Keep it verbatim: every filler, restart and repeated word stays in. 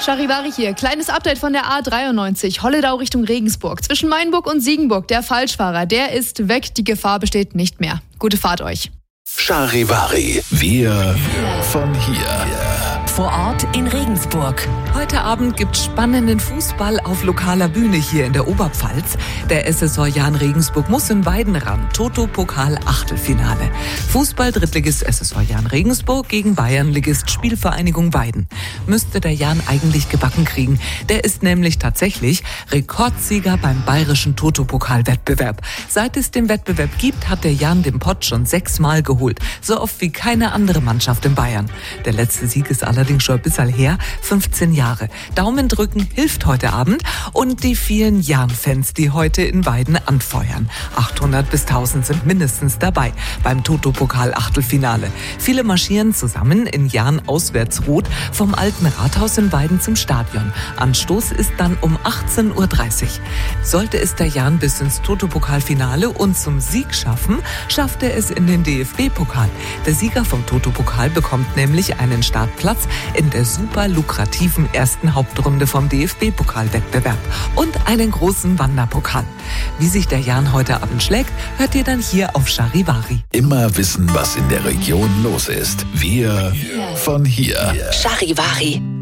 Charivari hier. Kleines Update von der A dreiundneunzig. Holledau Richtung Regensburg. Zwischen Mainburg und Siegenburg. Der Falschfahrer, der ist weg. Die Gefahr besteht nicht mehr. Gute Fahrt euch. Charivari. Wir von hier. Vor Ort in Regensburg. Heute Abend gibt's spannenden Fußball auf lokaler Bühne hier in der Oberpfalz. Der S S V Jahn Regensburg muss in Weiden ran. Toto-Pokal Achtelfinale. Fußball-Drittligist S S V Jahn Regensburg gegen Bayernligist Spielvereinigung Weiden. Müsste der Jahn eigentlich gebacken kriegen. Der ist nämlich tatsächlich Rekordsieger beim bayerischen Toto-Pokal-Wettbewerb. Seit es den Wettbewerb gibt, hat der Jahn den Pott schon sechsmal geholt. So oft wie keine andere Mannschaft in Bayern. Der letzte Sieg ist allerdings schon ein bisschen her, fünfzehn Jahre. Daumen drücken hilft heute Abend und die vielen Jahn-Fans, die heute in Weiden anfeuern. achthundert bis tausend sind mindestens dabei beim Toto-Pokal-Achtelfinale. Viele marschieren zusammen in Jahn Auswärtsrot vom alten Rathaus in Weiden zum Stadion. Anstoß ist dann um achtzehn Uhr dreißig. Sollte es der Jahn bis ins Toto-Pokal-Finale und zum Sieg schaffen, schafft er es in den D F B-Pokal. Der Sieger vom Toto-Pokal bekommt nämlich einen Startplatz in der super lukrativen ersten Hauptrunde vom D F B-Pokalwettbewerb und einen großen Wanderpokal. Wie sich der Jahn heute Abend schlägt, hört ihr dann hier auf Charivari. Immer wissen, was in der Region los ist. Wir von hier. Charivari.